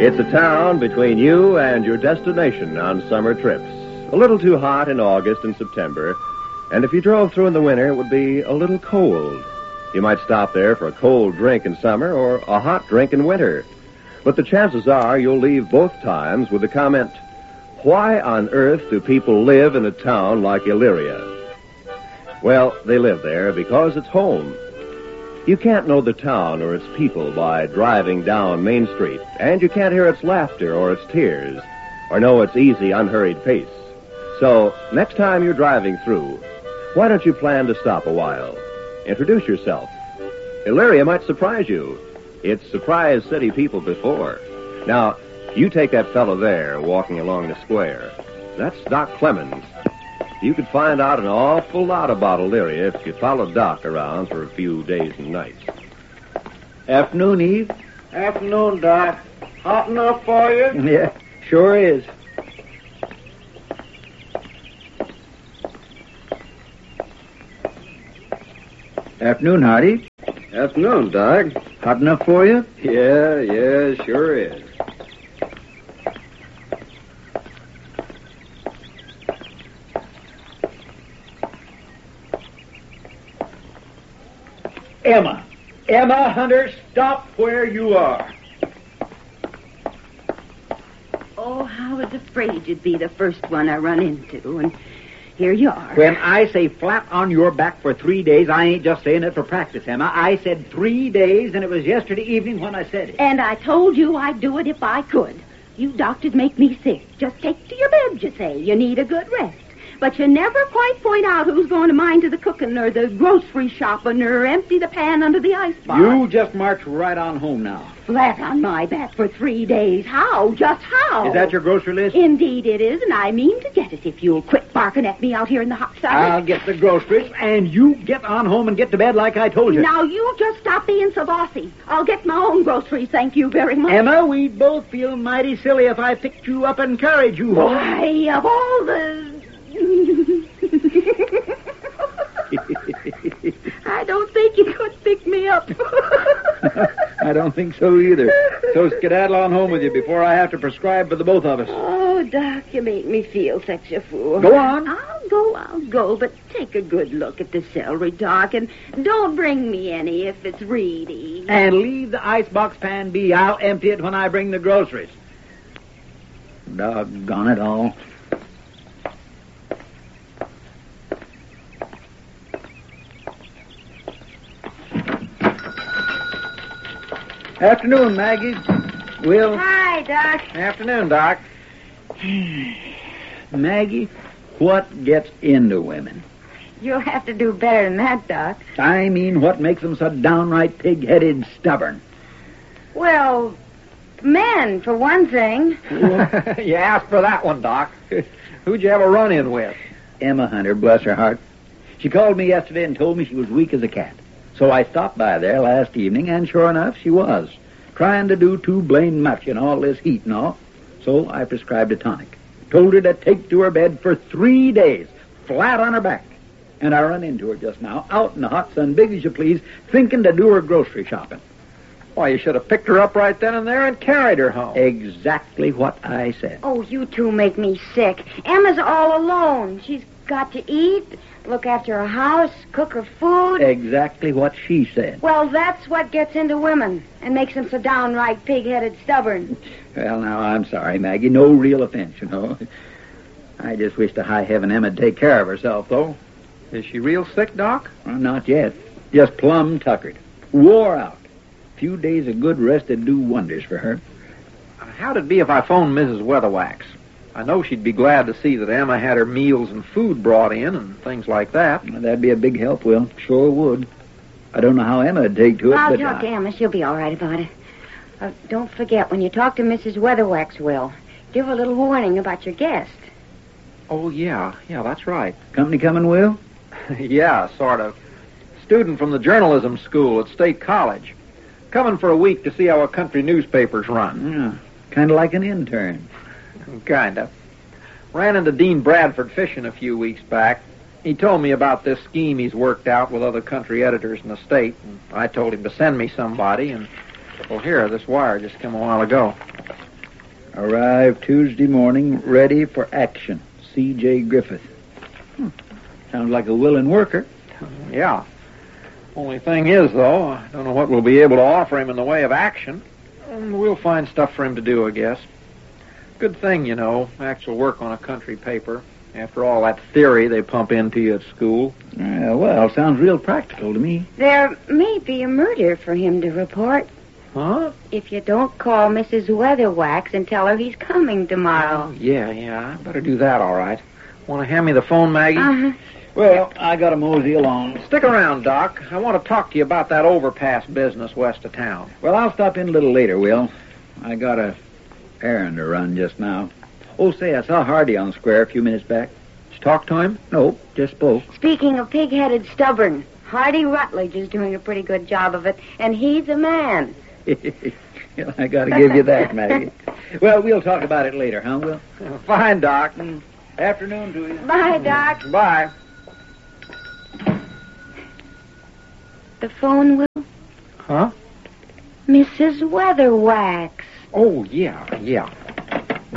It's a town between you and your destination on summer trips. A little too hot in August and September, and if you drove through in the winter, it would be a little cold. You might stop there for a cold drink in summer or a hot drink in winter. But the chances are you'll leave both times with the comment, why on earth do people live in a town like Elyria? Well, they live there because it's home. You can't know the town or its people by driving down Main Street, and you can't hear its laughter or its tears, or know its easy, unhurried pace. So, next time you're driving through, why don't you plan to stop a while? Introduce yourself. Elyria might surprise you. It's surprised city people before. Now, you take that fellow there walking along the square. That's Doc Clemens. You could find out an awful lot about Elyria if you followed Doc around for a few days and nights. Afternoon, Eve. Afternoon, Doc. Hot enough for you? Yeah, sure is. Afternoon, Hardy. Afternoon, Doc. Hot enough for you? Yeah, sure is. Emma Hunter, stop where you are. Oh, I was afraid you'd be the first one I run into, and here you are. When I say flat on your back for 3 days, I ain't just saying it for practice, Emma. I said 3 days, and it was yesterday evening when I said it. And I told you I'd do it if I could. You doctors make me sick. Just take to your bed, you say. You need a good rest. But you never quite point out who's going to mind to the cooking or the grocery shopping or empty the pan under the icebox. You just march right on home now. Flat on my back for 3 days. How? Just how? Is that your grocery list? Indeed it is, and I mean to get it if you'll quit barking at me out here in the hot sun. I'll get the groceries, and you get on home and get to bed like I told you. Now, you just stop being so bossy. I'll get my own groceries, thank you very much. Emma, we'd both feel mighty silly if I picked you up and carried you home. Why, of all the... I don't think you could pick me up. I don't think so either. So skedaddle on home with you before I have to prescribe for the both of us. Oh, Doc, you make me feel such a fool. Go on. I'll go, but take a good look at the celery, Doc, and don't bring me any if it's reedy. And leave the icebox pan be. I'll empty it when I bring the groceries. Doggone it all. Afternoon, Maggie. Will. Hi, Doc. Afternoon, Doc. Maggie, what gets into women? You'll have to do better than that, Doc. I mean, what makes them so downright pig-headed stubborn? Well, men, for one thing. You asked for that one, Doc. Who'd you have a run-in with? Emma Hunter, bless her heart. She called me yesterday and told me she was weak as a cat. So I stopped by there last evening, and sure enough, she was. Trying to do too blamed much in all this heat and all. So I prescribed a tonic. Told her to take to her bed for 3 days, flat on her back. And I run into her just now, out in the hot sun, big as you please, thinking to do her grocery shopping. Why, you should have picked her up right then and there and carried her home. Exactly what I said. Oh, you two make me sick. Emma's all alone. She's got to eat, look after her house, cook her food. Exactly what she said. Well, that's what gets into women and makes them so downright pig-headed stubborn. Well, now, I'm sorry, Maggie. No real offense, you know. I just wish to high heaven Emma'd take care of herself, though. Is she real sick, Doc? Well, not yet. Just plumb tuckered. Wore out. A few days of good rest would do wonders for her. How'd it be if I phoned Mrs. Weatherwax? I know she'd be glad to see that Emma had her meals and food brought in and things like that. Well, that'd be a big help, Will. Sure would. I don't know how Emma'd take to it, I'll but... talk to Emma. She'll be all right about it. Don't forget, when you talk to Mrs. Weatherwax, Will, give her a little warning about your guest. Oh, yeah, that's right. Company coming, Will? Yeah, sort of. Student from the journalism school at State College. Coming for a week to see how a country newspaper's run. Yeah, kind of like an intern. Kind of. Ran into Dean Bradford fishing a few weeks back. He told me about this scheme he's worked out with other country editors in the state, and I told him to send me somebody, and, well, here, this wire just came a while ago. Arrive Tuesday morning, ready for action. C.J. Griffith. Sounds like a willing worker. Yeah. Only thing is, though, I don't know what we'll be able to offer him in the way of action. We'll find stuff for him to do, I guess. Good thing, you know, actual work on a country paper. After all that theory they pump into you at school. Well, sounds real practical to me. There may be a murder for him to report. Huh? If you don't call Mrs. Weatherwax and tell her he's coming tomorrow. Yeah, I better do that, all right. Want to hand me the phone, Maggie? Uh-huh. Well, I got to mosey along. Stick around, Doc. I want to talk to you about that overpass business west of town. Well, I'll stop in a little later, Will. I got a errand to run just now. Oh, say, I saw Hardy on the square a few minutes back. Did you talk to him? No, just spoke. Speaking of pig-headed stubborn, Hardy Rutledge is doing a pretty good job of it, and he's a man. I got to give you that, Maggie. Well, we'll talk about it later, huh, Will? Fine, Doc. Afternoon to you. Bye, Doc. Bye. The phone, Will? Huh? Mrs. Weatherwax. Oh, yeah.